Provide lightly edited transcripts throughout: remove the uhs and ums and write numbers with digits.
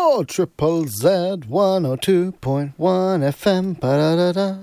4 Triple Z 102.1 FM. Ba-da-da-da.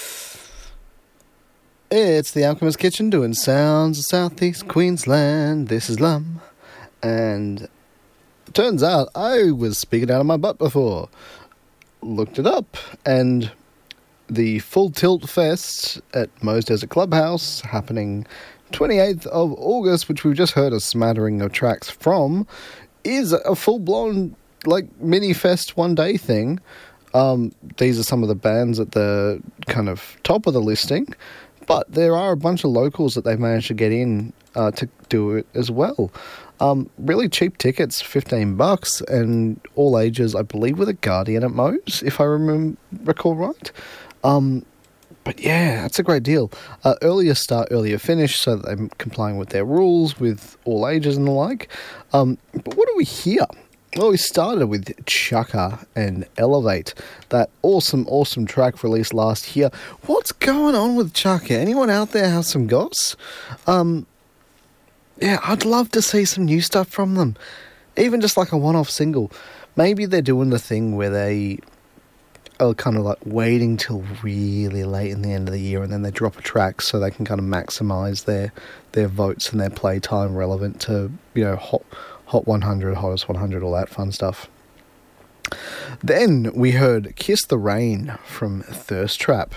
It's the Alchemist Kitchen doing sounds of Southeast Queensland. This is Lum. And turns out I was speaking out of my butt before. Looked it up, and the Full Tilt Fest at Mo's Desert Clubhouse happening 28th of August, which we've just heard a smattering of tracks from, is a full-blown mini fest one-day thing. These are some of the bands at the kind of top of the listing, but there are a bunch of locals that they've managed to get in to do it as well. Really cheap tickets, $15, and all ages, I believe, with a Guardian at Mo's, if I recall right. But yeah, that's a great deal. Earlier start, earlier finish, so that they're complying with their rules, with all ages and the like. But what do we hear? Well, we started with Chaka and Elevate, that awesome track released last year. What's going on with Chaka? Anyone out there have some goss? Yeah, I'd love to see some new stuff from them. Even just like a one-off single. Maybe they're doing the thing where they are kind of like waiting till really late in the end of the year and then they drop a track so they can kind of maximise their votes and their playtime relevant to, Hot 100, Hottest 100, all that fun stuff. Then we heard Kiss the Rain from Thirst Trap,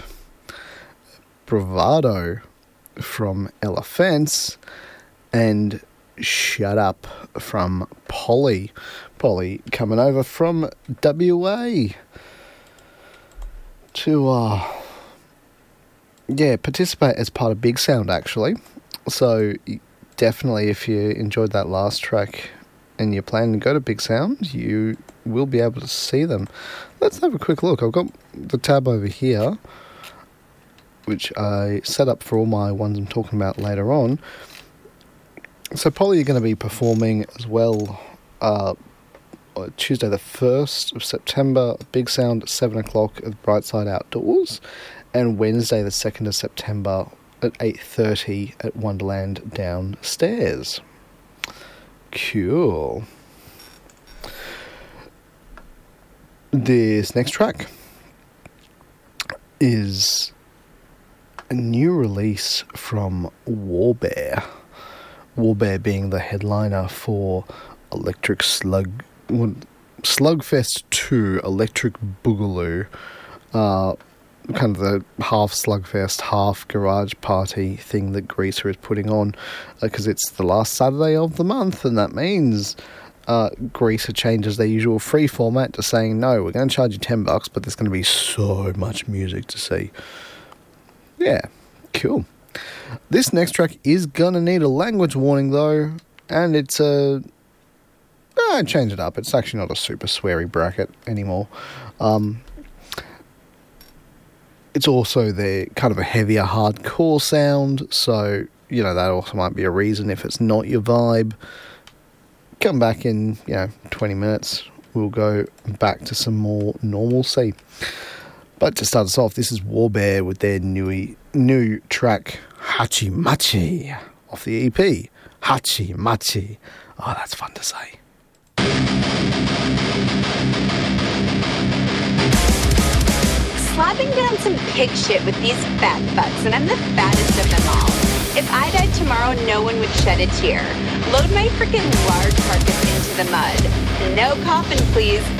Bravado from Elephants, and Shut Up from Polly. Polly coming over from WA to, participate as part of Big Sound, actually. So definitely, if you enjoyed that last track and you're planning to go to Big Sound, you will be able to see them. Let's have a quick look. I've got the tab over here, which I set up for all my ones I'm talking about later on. So Polly are going to be performing as well Tuesday the 1st of September, Big Sound at 7 o'clock at Brightside Outdoors, and Wednesday the 2nd of September at 8:30 at Wonderland Downstairs. Cool. This next track is a new release from Warbear. Warbear being the headliner for Electric Slugfest 2 Electric Boogaloo. Kind of the half Slugfest, half garage party thing that Greaser is putting on, because it's the last Saturday of the month, and that means Greaser changes their usual free format to saying, no, we're going to charge you $10, but there's going to be so much music to see. Yeah, cool. This next track is going to need a language warning, though, and it's I changed it up. It's actually not a super sweary bracket anymore. It's also their kind of a heavier hardcore sound, so, that also might be a reason if it's not your vibe. Come back in, 20 minutes. We'll go back to some more normalcy. But to start us off, this is Warbear with their new track, Hachi Machi, off the EP. Hachi Machi. Oh, that's fun to say. Slapping down some pig shit with these fat fucks, and I'm the fattest of them all. If I died tomorrow, no one would shed a tear. Load my freaking lard carcass into the mud. No coffin, please.